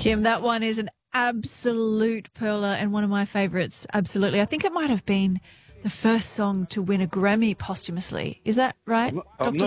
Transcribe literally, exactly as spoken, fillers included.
Kim, that one is an absolute pearler and one of my favourites. Absolutely. I think it might have been the first song to win a Grammy posthumously. Is that right, I'm not, Doctor I'm not